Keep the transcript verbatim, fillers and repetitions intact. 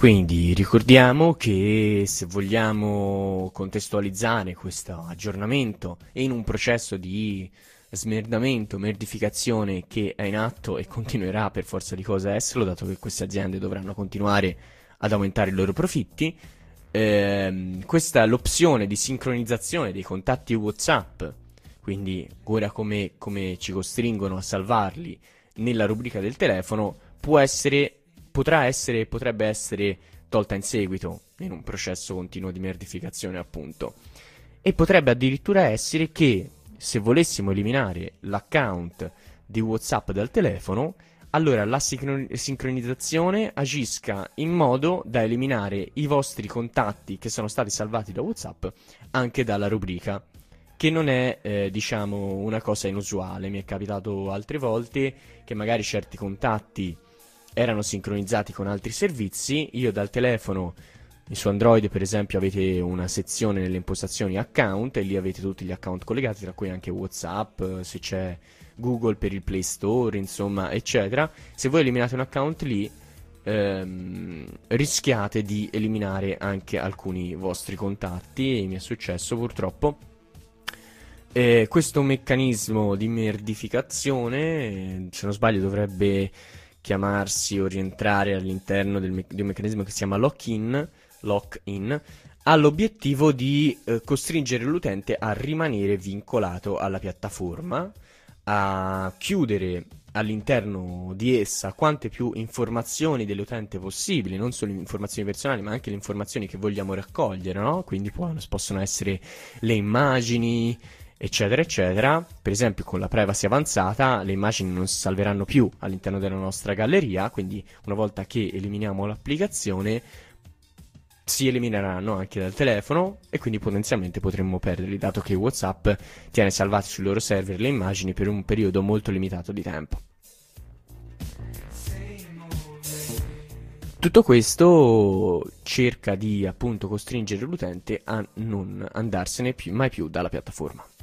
Quindi ricordiamo che se vogliamo contestualizzare questo aggiornamento e in un processo di smerdamento, merdificazione che è in atto e continuerà per forza di cose a esserlo, dato che queste aziende dovranno continuare ad aumentare i loro profitti, ehm, questa l'opzione di sincronizzazione dei contatti WhatsApp, quindi ora come, come ci costringono a salvarli nella rubrica del telefono, può essere potrà essere, potrebbe essere tolta in seguito, in un processo continuo di merdificazione appunto. E potrebbe addirittura essere che, se volessimo eliminare l'account di WhatsApp dal telefono, allora la sincron- sincronizzazione agisca in modo da eliminare i vostri contatti che sono stati salvati da WhatsApp anche dalla rubrica, che non è, eh, diciamo, una cosa inusuale. Mi è capitato altre volte che magari certi contatti erano sincronizzati con altri servizi. Io dal telefono, su Android per esempio, avete una sezione nelle impostazioni account e lì avete tutti gli account collegati, tra cui anche WhatsApp, se c'è Google per il Play Store, insomma, eccetera. Se voi eliminate un account lì, ehm, rischiate di eliminare anche alcuni vostri contatti, e mi è successo purtroppo. Eh, questo meccanismo di merdificazione, se non sbaglio, dovrebbe chiamarsi o rientrare all'interno del me- di un meccanismo che si chiama lock-in, lock-in, ha l'obiettivo di eh, costringere l'utente a rimanere vincolato alla piattaforma, a chiudere all'interno di essa quante più informazioni dell'utente possibili, non solo informazioni personali, ma anche le informazioni che vogliamo raccogliere, no? Quindi può- possono essere le immagini, eccetera eccetera. Per esempio, con la privacy avanzata le immagini non si salveranno più all'interno della nostra galleria, quindi una volta che eliminiamo l'applicazione si elimineranno anche dal telefono e quindi potenzialmente potremmo perderli, dato che WhatsApp tiene salvate sui loro server le immagini per un periodo molto limitato di tempo. Tutto questo cerca di appunto costringere l'utente a non andarsene più, mai più dalla piattaforma.